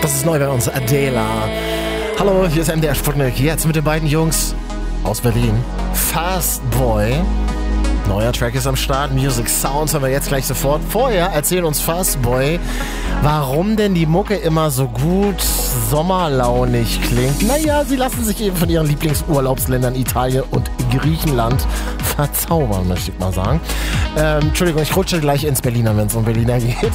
Das ist neu bei uns, Adela. Hallo, hier ist MDR Sputnik. Jetzt mit den beiden Jungs aus Berlin. Fast Boy. Neuer Track ist am Start. Music Sounds haben wir jetzt gleich sofort. Vorher erzählt uns Fast Boy, warum denn die Mucke immer so gut sommerlaunig klingt. Naja, sie lassen sich eben von ihren Lieblingsurlaubsländern Italien und Griechenland verzaubern, möchte ich mal sagen. Entschuldigung, ich rutsche gleich ins Berliner, wenn es um Berliner geht.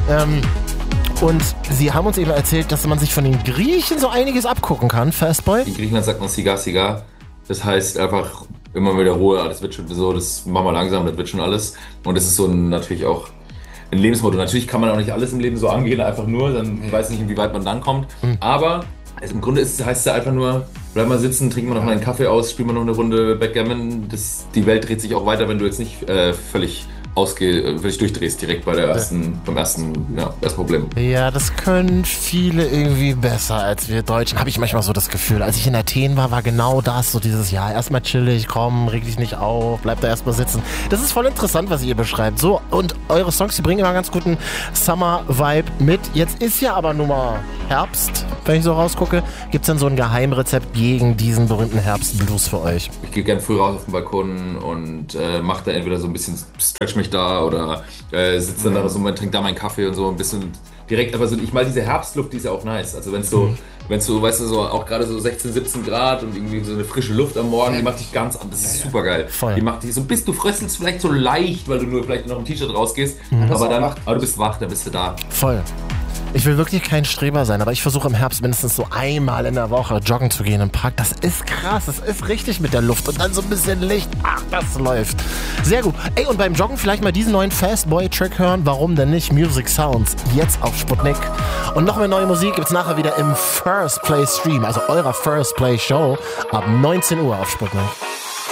Und sie haben uns eben erzählt, dass man sich von den Griechen so einiges abgucken kann, Fastboy. In Griechenland sagt man Sigar, Sigar. Das heißt einfach immer wieder Ruhe, das wird schon so, das machen wir langsam, das wird schon alles. Und das ist so natürlich auch ein Lebensmotto. Natürlich kann man auch nicht alles im Leben so angehen, einfach nur, dann weiß nicht, inwieweit man dann kommt. Aber im Grunde heißt es ja einfach nur, bleib mal sitzen, trink mal noch mal einen Kaffee aus, spiel mal noch eine Runde Backgammon. Die Welt dreht sich auch weiter, wenn du jetzt nicht völlig durchdrehst direkt beim ersten Problem. Ja, das können viele irgendwie besser als wir Deutschen, habe ich manchmal so das Gefühl. Als ich in Athen war genau das, so dieses, ja, erstmal chillig, komm, reg dich nicht auf, bleib da erstmal sitzen. Das ist voll interessant, was ihr beschreibt. So, und eure Songs, die bringen immer einen ganz guten Summer-Vibe mit. Jetzt ist ja aber nun mal Herbst, wenn ich so rausgucke. Gibt es denn so ein Geheimrezept gegen diesen berühmten Herbstblues für euch? Ich gehe gern früh raus auf den Balkon und mache da entweder so ein bisschen, stretch mich da oder sitze dann da so und trinke da meinen Kaffee und so ein bisschen direkt, aber so, ich mal diese Herbstluft, die ist ja auch nice. Also wenn du, weißt du, so auch gerade so 16, 17 Grad und irgendwie so eine frische Luft am Morgen, die macht dich ganz an, das ist super geil. Voll. Die macht dich so, bis du fröstelst vielleicht so leicht, weil du nur vielleicht noch im T-Shirt rausgehst, aber du bist wach, dann bist du da. Voll. Ich will wirklich kein Streber sein, aber ich versuche im Herbst mindestens so einmal in der Woche joggen zu gehen im Park. Das ist krass, das ist richtig mit der Luft und dann so ein bisschen Licht. Ach, das läuft. Sehr gut. Ey, und beim Joggen vielleicht mal diesen neuen Fastboy-Track hören. Warum denn nicht? Music Sounds, jetzt auf Sputnik. Und noch mehr neue Musik gibt's nachher wieder im First Play Stream, also eurer First Play Show, ab 19 Uhr auf Sputnik.